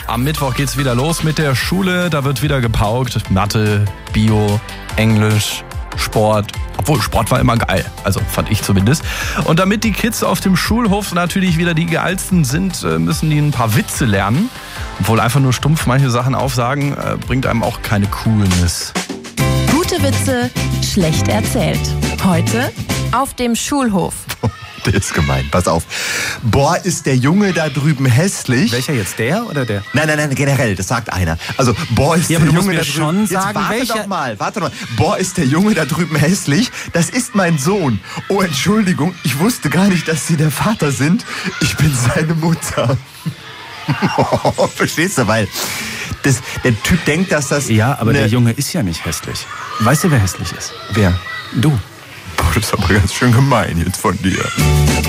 Am Mittwoch geht's wieder los mit der Schule. Da wird wieder gepaukt. Mathe, Bio, Englisch, Sport. Obwohl, Sport war immer geil. Also fand ich zumindest. Und damit die Kids auf dem Schulhof natürlich wieder die geilsten sind, müssen die ein paar Witze lernen. Obwohl einfach nur stumpf manche Sachen aufsagen, bringt einem auch keine Coolness. Gute Witze, schlecht erzählt. Heute auf dem Schulhof. Der ist gemein, pass auf. Boah, ist der Junge da drüben hässlich. Welcher jetzt, der oder der? Nein, generell, das sagt einer. Also, boah, ist Ja, der aber du musst Junge mir da schon drüben... sagen, welcher... Warte doch mal. Boah, ist der Junge da drüben hässlich. Das ist mein Sohn. Oh, Entschuldigung, ich wusste gar nicht, dass Sie der Vater sind. Ich bin seine Mutter. Verstehst du, weil der Typ denkt, dass das... Ja, aber der Junge ist ja nicht hässlich. Weißt du, wer hässlich ist? Wer? Du. Boah, das ist aber ganz schön gemein jetzt von dir.